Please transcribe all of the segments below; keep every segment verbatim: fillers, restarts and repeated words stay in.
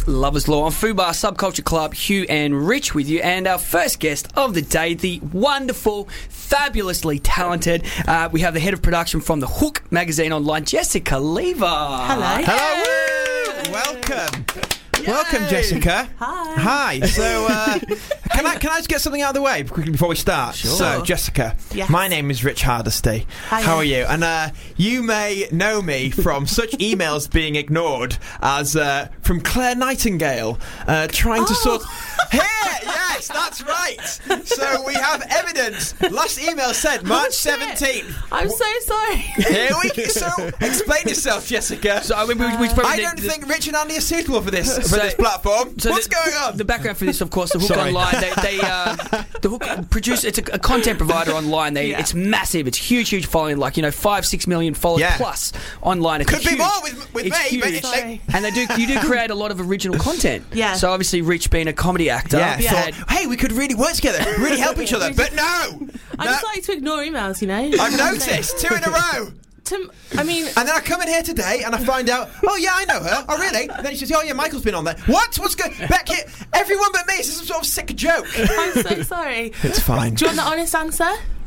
Lovers Law on Fubar Subculture Club. Hugh and Rich with you, and our first guest of the day, the wonderful, fabulously talented, uh, we have the head of production from the Hook magazine online, Jessica Lever. Hello. Hello. Woo! Welcome. Yay. Welcome, Jessica. Hi. Hi. So, uh, can I can I just get something out of the way quickly before we start? Sure. So, Jessica, yes. My name is Rich Hardesty. Hi. How are you? And uh, you may know me from such emails being ignored as uh, from Claire Nightingale, uh, trying oh. to sort. Here, yes, that's right. So we have evidence. Last email said March seventeenth. I'm so sorry. Here we go. So, explain yourself, Jessica. So I mean, we, we Uh, I don't think Rich and Andy are suitable for this for So- this platform. So What's the, going on? The background for this, of course, the Hook Sorry. Online. They, they uh, the Hook produce. It's a, a content provider online. They, Yeah. It's massive. It's huge, huge following. Like you know, five, six million followers Yeah. plus online. It's Could be huge, more with, with it's me. but huge. it's Sorry. like- And they do. You do create a lot of original content. Yeah. So obviously, Rich being a comedy actor, yeah, Yeah. thought, hey, we could really work together, really help each other. But no, I no. just like to ignore emails, you know. I've noticed two in a row. To, I mean, And then I come in here today and I find out, oh yeah, I know her. Oh really? And then she says, oh yeah, Michael's been on there. What? What's going? Becky, everyone but me. Is this some sort of sick joke? I'm so sorry. It's fine. Do you want the honest answer?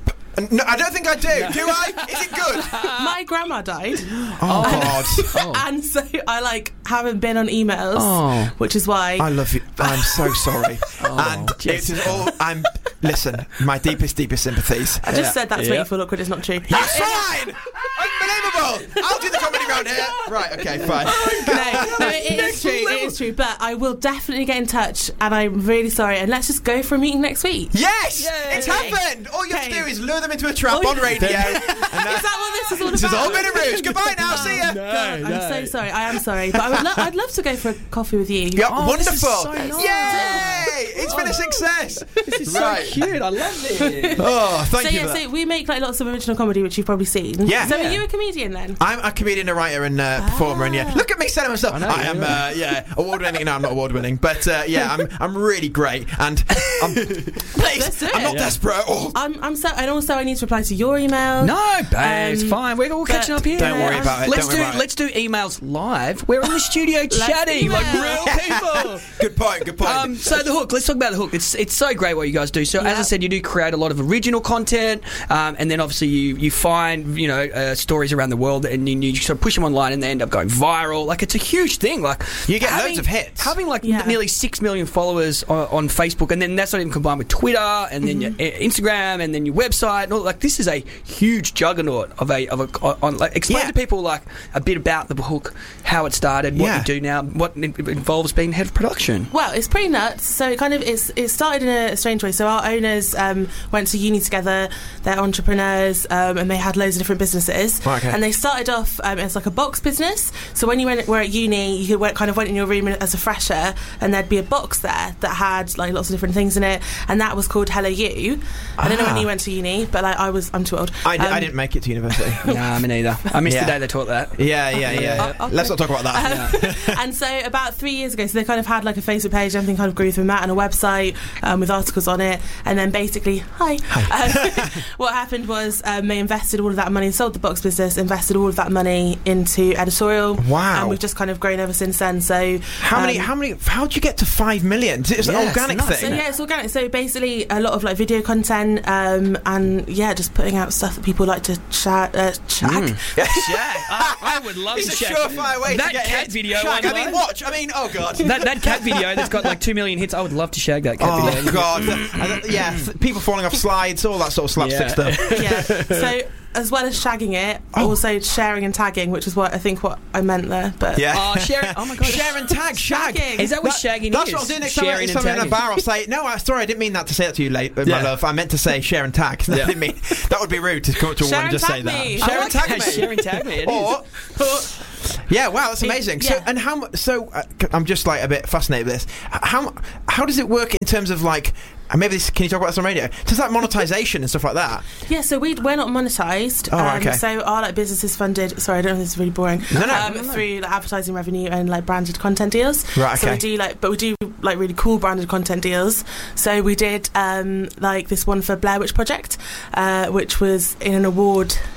No, I don't think I do. Do I? Is it good? My grandma died, Oh God. Oh. and so I like haven't been on emails, Oh. which is why. I love you. I'm so sorry. and it Jess. is all. I'm. Listen, my deepest, deepest sympathies. I just Yeah. said that's Yeah. where you feel awkward. It's not true. That's fine. Unbelievable. I'll do the comedy round here. Right. Okay. Fine. No, no, it is true. It is true. But I will definitely get in touch, and I'm really sorry. And let's just go for a meeting next week. Yes, Yay. it's happened. All you have to Okay. do is lure them into a trap Oh, on yeah. radio. and Is that what this is all This is about? all been a ruse. Goodbye now. See ya. God, I'm so sorry. I am sorry, but I would lo- I'd love to go for a coffee with you. Yep, Oh, this is wonderful. so nice. Yay! It's been a success. This is Right. so cute. I love it. Oh, thank So you yeah, for that. so we make like lots of original comedy, which you've probably seen. Yeah. So Yeah. are you a comedian then? I'm a comedian, a writer, and uh, performer, and yeah, look at me selling myself. I, know, am, yeah. uh, yeah, award-winning. No, I'm not award-winning, but uh, yeah, I'm, I'm really great, and I'm, please, Let's do I'm it. not Yeah. desperate at all. I'm, I'm so, and also I need to reply to your email. No, babe, it's Um, fine. We're all catching but- up here. Don't worry about it. Let's Don't worry do about it. let's do emails live. We're in the studio Let's chatting like email. real people. Good point. Good point. Um, so the Hook. Let's talk about the Hook. It's it's so great what you guys do. So as I Yeah. said, you do create a lot of original content, um, and then obviously you you find you know uh, stories around the world, and you, you sort of push them online, and they end up going viral. Like it's a huge thing. Like You get having- loads of hits. Having like Yeah. nearly six million followers on, on Facebook, and then that's not even combined with Twitter, and then Mm-hmm. your uh, Instagram, and then your website. And all, like this is a huge juggernaut of a of a. On, like, explain Yeah. to people like a bit about the Hook, how it started, what Yeah. you do now, what it involves being head of production. Well, it's pretty nuts. So it kind of it's it started in a strange way. So our owners um, went to uni together. They're entrepreneurs, um, and they had loads of different businesses. Right, okay. And they started off um, as like a box business. So when you went, were at uni, you could went, kind of went in your room as a fresher, and there'd be a box there that had like lots of different things in it, and that was called Hello You. I don't know when Ah. you went to uni, but like I was, I'm too old. I, d- Um, I didn't make it to university. Nah, me neither. I missed Yeah. the day they taught that. yeah, yeah, yeah. yeah. Oh, okay. Let's not talk about that. And so about three years ago, so they kind of had like a Facebook page, everything kind of grew through that, and a website um, with articles on it. And then basically, hi. Um, what happened was um, they invested all of that money, sold the box business, invested all of that money into editorial. Wow. And we've just kind of grown ever since then. So How many? um, How many? How would you get to five million? Is it just Yeah, an it's organic nuts, thing? So yeah, it's organic. So basically, a lot of like video content, um, and yeah, just putting out stuff that people like to chat, uh, shag. Mm. Yeah, I, I would love It's to a check surefire way that to get cat hit. video. Shag, I online. mean, watch. I mean, oh god. That, that cat video that's got like two million hits. I would love to shag that cat Oh video. god. I don't- yeah, th- people falling off slides, all that sort of slapstick Yeah. stuff. Yeah. So as well as shagging it, Oh. also sharing and tagging, which is what I think what I meant there. But Yeah. Oh, share it. Oh my god. Share and tag, shag. Shagging. Is that what shagging That's is? what I'll do next time. Sharing Next and time I'm in a tagging. bar, I'll say, no, I, sorry, I didn't mean that to say that to you, late, uh, Yeah. my love. I meant to say share and tag. I Yeah. didn't mean, that would be rude to come up to a Share woman and and just say tag that. me. Share I and like tag that. me. Share and tag me. It Or, is. yeah, wow, that's It- amazing. So, yeah. and how? mu- So, uh, c- I'm just like a bit fascinated with this. H- How how does it work in terms of like? And maybe this, can you talk about this on radio? Does that monetization and stuff like that? Yeah, so we we're not monetized. Oh, um, okay. So our like business is funded. Sorry, I don't know if this is really boring. No, no. Um, No, no. Through like advertising revenue and like branded content deals. Right, So we okay. do like, but we do like really cool branded content deals. So we did um like this one for Blair Witch Project, uh, which was in an award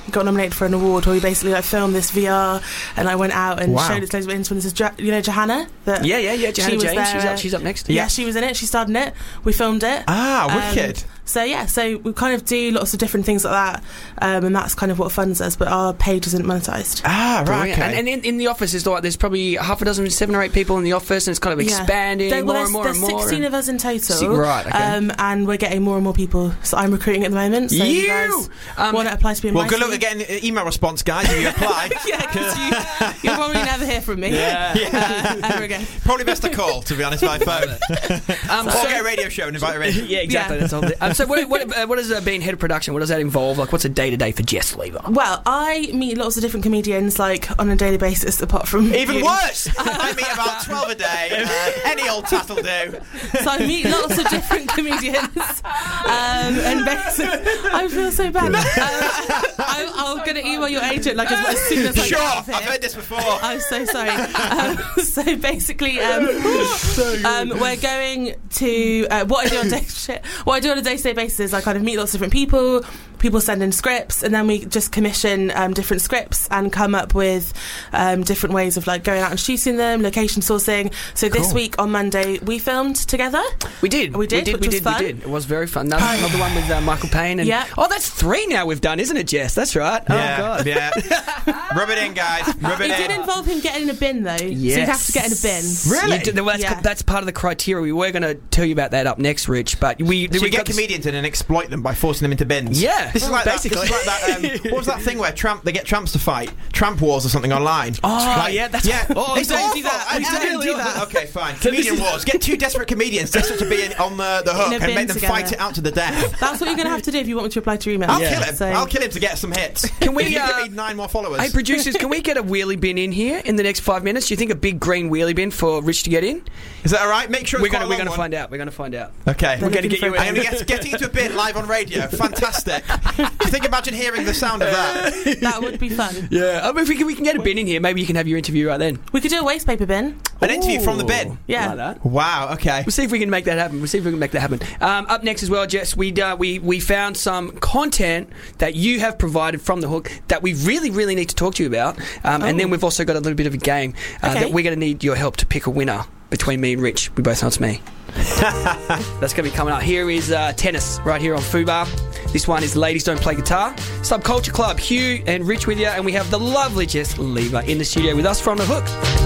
got nominated for an award where we basically like filmed this V R, and I went out and Wow. showed it to loads of influencers. Jo- you know Johanna? That Yeah, yeah, yeah. Johanna she was James, there, she's uh, up, she's up next. Yeah, she was in it. She starred in it. We filmed it. Ah, Um, wicked. So yeah, so we kind of do lots of different things like that, um, and that's kind of what funds us. But our page isn't monetised. Ah, right. Brilliant. Okay. And, and in, in the office, there's like there's probably half a dozen, seven or eight people in the office, and it's kind of Yeah. expanding There- more well, and more there's, and there's more. sixteen and- of us in total. Si- right, okay. Um, and we're getting more and more people. So I'm recruiting at the moment. So you, You! guys Um, want to apply to be in well, my good luck team? at getting an email response, guys, if you apply. Yeah, because you, you'll probably never hear from me Yeah. uh, ever again. Probably best to call, to be honest, by phone. Um, Or so- get a radio show and invite her in. yeah, exactly. Yeah. That's all. Um, so, what, what, uh, what is uh, being head of production? What does that involve? Like, what's a day to day for Jess Lever? Well, I meet lots of different comedians like on a daily basis. Apart from Even you. worse! I meet about twelve a day. Uh, any old tat will do. So I meet lots of different comedians, um, and basically, I feel so bad. Um, I, I'm going to email your agent like as, as soon as I Sure, get out of here. I've heard this before. I'm so sorry. Um, so basically, um, um, we're going to uh, what I do on day shit. What I do on a day-to-day basis is I kind of meet lots of different people. People send in scripts, and then we just commission um, different scripts and come up with um, different ways of like going out and shooting them, location sourcing. So this Cool. week on Monday, we filmed together. We did. We did, We did. which We was did. fun. We did. It was very fun. Another, another one with uh, Michael Payne. And, Yeah. Oh, that's three now we've done, isn't it, Jess? That's right. Yeah, Oh God. yeah. Rub it in, guys. Rub it It in. did involve him getting in a bin though, so you'd have to get in a bin. Really? You did- well, that's, Yeah. that's part of the criteria. We were going to tell you about that up next, Rich. But we So we we get got this- comedians in and exploit them by forcing them into bins. Yeah, this is like basically. That, this is like that. Um, what was that thing where tramp they get tramps to fight? Tramp wars or something online. Oh, Like- yeah, that's yeah. oh, it's don't awful. do that. I- We I don't didn't do do that. Okay, fine. So this Comedian is- wars. Get two desperate comedians desperate to be in, on the, the hook In a and bin make them together. fight it out to the death. That's what you're going to have to do if you want me to reply to your email. I'll Yeah. kill him. So- I'll kill him to get some hits. Can we, If you uh, give me nine more followers? Hey, producers, can we get a wheelie bin in here in the next five minutes? Do you think a big green wheelie bin for Rich to get in? Is that all right? Make sure We're it's quite going a we're long going to one. find out. We're going to find out. Okay. We're gonna get you in. I'm going to get getting into a bin live on radio. Fantastic. Do you think imagine hearing the sound of that? That would be fun. Yeah, I mean, if we can, we can get a bin in here, maybe you can have your interview right then. We could do a waste paper bin. An interview from the bin. Ooh, Yeah. I like that. Wow. Okay. We'll see if we can make that happen. We'll see if we can make that happen. Um, up next as well, Jess, we uh, we we found some content that you have provided from the hook that we really really need to talk to you about, um, and then we've also got a little bit of a game uh, Okay. that we're going to need your help to pick a winner between me and Rich. We both know it's me. That's going to be coming up. Here is uh, tennis right here on Fubar. This one is Ladies Don't Play Guitar. Subculture Club, Hugh and Rich with you, and we have the lovely Jess Lever in the studio with us from the hook.